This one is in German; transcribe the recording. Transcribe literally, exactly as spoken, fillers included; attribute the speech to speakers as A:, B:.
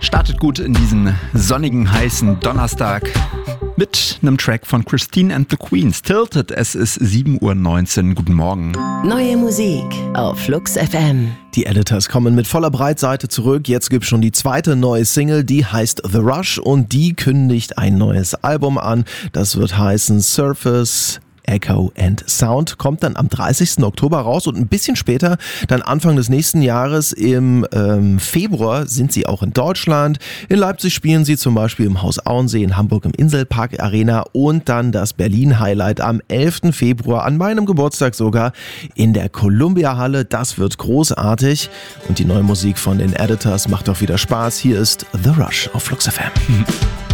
A: Startet gut in diesen sonnigen, heißen Donnerstag mit einem Track von Christine and the Queens. Tilted, es ist sieben Uhr neunzehn. Guten Morgen.
B: Neue Musik auf Flux F M.
C: Die Editors kommen mit voller Breitseite zurück. Jetzt gibt's schon die zweite neue Single, die heißt The Rush und die kündigt ein neues Album an. Das wird heißen Surface Echo and Sound, kommt dann am dreißigsten Oktober raus und ein bisschen später, dann Anfang des nächsten Jahres im ähm, Februar sind sie auch in Deutschland. In Leipzig spielen sie zum Beispiel im Haus Auensee, in Hamburg im Inselpark Arena und dann das Berlin-Highlight am elften Februar, an meinem Geburtstag sogar, in der Columbia Halle. Das wird großartig und die neue Musik von den Editors macht auch wieder Spaß. Hier ist The Rush auf Flux F M.